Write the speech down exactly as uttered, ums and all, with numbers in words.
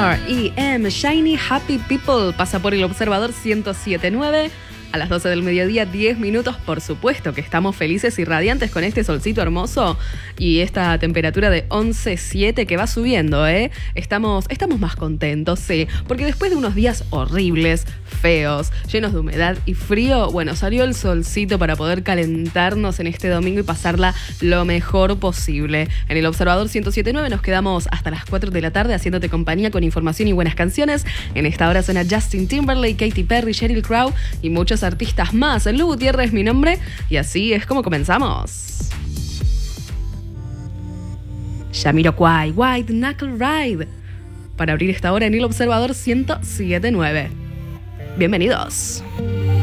R E M, Shiny Happy People, pasa por el Observador ciento siete punto nueve. A las doce del mediodía, diez minutos, por supuesto que estamos felices y radiantes con este solcito hermoso y esta temperatura de once punto siete que va subiendo, ¿eh? Estamos, estamos más contentos, sí, porque después de unos días horribles, feos, llenos de humedad y frío, bueno, salió el solcito para poder calentarnos en este domingo y pasarla lo mejor posible. En el Observador ciento siete punto nueve nos quedamos hasta las cuatro de la tarde haciéndote compañía con información y buenas canciones. En esta hora suena Justin Timberlake, Katy Perry, Sheryl Crow y muchos artistas más. Lu Gutiérrez es mi nombre y así es como comenzamos. Jamiroquai, White Knuckle Ride, para abrir esta hora en el Observador ciento siete punto nueve. Bienvenidos.